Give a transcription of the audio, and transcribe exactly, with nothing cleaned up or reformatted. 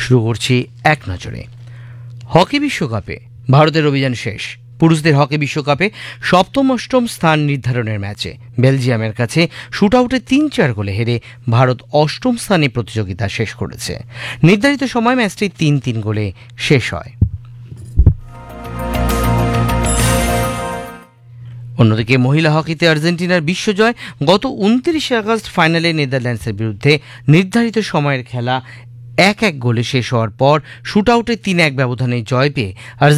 শুরু করছি এক নজরে। হকি বিশ্বকাপে ভারতের অভিযান শেষ। পুরুষদের হকি বিশ্বকাপে সপ্তম অষ্টম স্থান নির্ধারণের ম্যাচে বেলজিয়ামের কাছে শুটআউটে তিন চার গোলে হেরে ভারত অষ্টম স্থানে প্রতিযোগিতা শেষ করেছে। নির্ধারিত সময় ম্যাচটি তিন তিন গোলে শেষ হয়। অন্যদিকে মহিলা হকিতে আর্জেন্টিনার বিশ্বজয়। গত উনত্রিশে আগস্ট ফাইনালে নেদারল্যান্ডসের বিরুদ্ধে নির্ধারিত সময়ের খেলা এক এক গোলে শেষ হওয়ার পর শুটআউটে তিন এক ব্যবধানে জয় পেয়ে